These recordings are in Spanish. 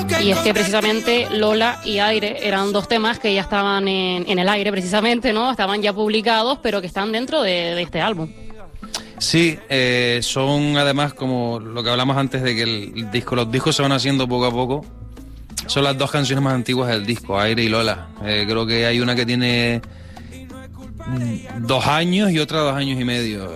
Y es que precisamente Lola y Aire eran dos temas que ya estaban en el aire precisamente, ¿no? Estaban ya publicados, pero que están dentro de este álbum. Sí, son además como lo que hablamos antes de que los discos se van haciendo poco a poco. Son las dos canciones más antiguas del disco, Aire y Lola. Creo que hay una que tiene 2 años y otra 2 años y medio.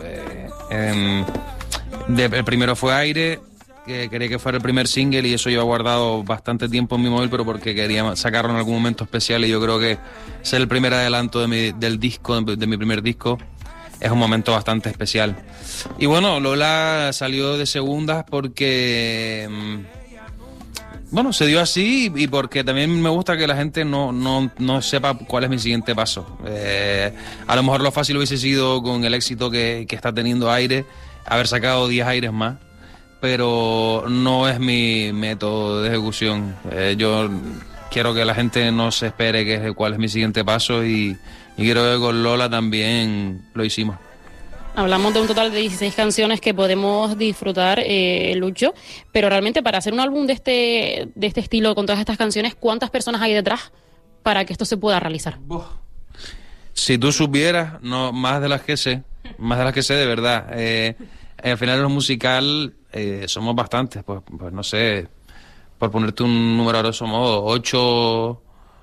El primero fue Aire, que quería que fuera el primer single y eso lleva guardado bastante tiempo en mi móvil, pero porque quería sacarlo en algún momento especial y yo creo que ser el primer adelanto del disco, de mi primer disco, es un momento bastante especial. Y bueno, Lola salió de segundas porque... Bueno, se dio así y porque también me gusta que la gente no sepa cuál es mi siguiente paso. A lo mejor lo fácil hubiese sido, con el éxito que está teniendo Aire, haber sacado 10 Aires más, pero no es mi método de ejecución. Yo quiero que la gente no se espere cuál es mi siguiente paso y creo que con Lola también lo hicimos. Hablamos de un total de 16 canciones que podemos disfrutar, Lucho, pero realmente para hacer un álbum de este estilo con todas estas canciones, ¿cuántas personas hay detrás para que esto se pueda realizar? Si tú supieras, no, más de las que sé de verdad. Al final en lo musical somos bastantes, pues no sé, por ponerte un número ahora somos 8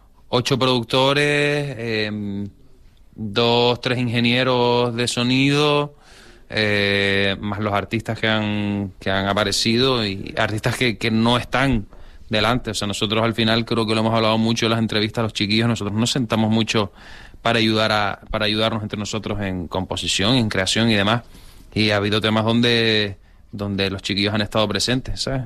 productores, 2, 3 ingenieros de sonido, más los artistas que han aparecido y artistas que no están delante. O sea, nosotros al final creo que lo hemos hablado mucho en las entrevistas, los chiquillos, nosotros nos sentamos mucho para ayudarnos entre nosotros en composición, en creación y demás. Y ha habido temas donde los chiquillos han estado presentes, ¿sabes?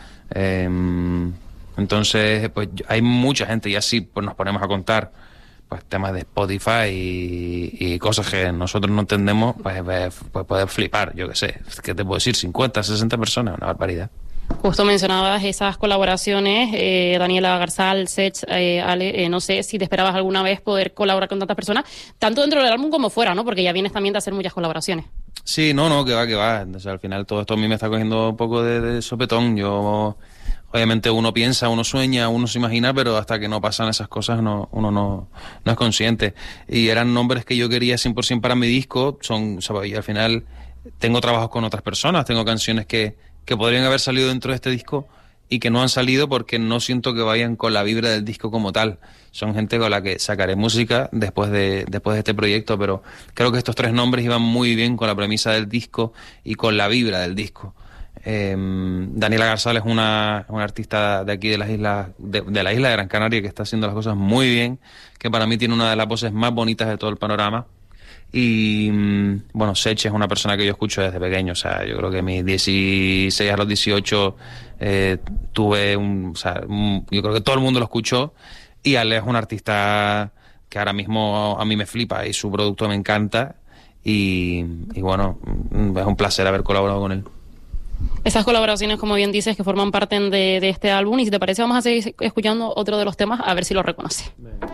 Entonces, pues hay mucha gente y así pues nos ponemos a contar pues temas de Spotify y cosas que nosotros no entendemos, pues puedes flipar, yo qué sé, ¿qué te puedo decir? 50, 60 personas, una barbaridad. Justo mencionabas esas colaboraciones, Daniela Garzal, Sech, Ale, no sé si te esperabas alguna vez poder colaborar con tantas personas, tanto dentro del álbum como fuera, ¿no? Porque ya vienes también de hacer muchas colaboraciones. Sí, no, que va. O sea, al final todo esto a mí me está cogiendo un poco de sopetón. Obviamente uno piensa, uno sueña, uno se imagina, pero hasta que no pasan esas cosas uno no es consciente. Y eran nombres que yo quería 100% para mi disco, y al final tengo trabajos con otras personas, tengo canciones que podrían haber salido dentro de este disco y que no han salido porque no siento que vayan con la vibra del disco como tal. Son gente con la que sacaré música después de este proyecto, pero creo que estos 3 nombres iban muy bien con la premisa del disco y con la vibra del disco. Daniela Garzal es una artista de aquí de las islas de la isla de Gran Canaria que está haciendo las cosas muy bien, que para mí tiene una de las voces más bonitas de todo el panorama. Y bueno, Sech es una persona que yo escucho desde pequeño. O sea, yo creo que mis 16 a los 18 yo creo que todo el mundo lo escuchó. Y Ale es un artista que ahora mismo a mí me flipa y su producto me encanta y bueno, es un placer haber colaborado con él. Esas colaboraciones, como bien dices, que forman parte de este álbum, y si te parece vamos a seguir escuchando otro de los temas a ver si lo reconoces.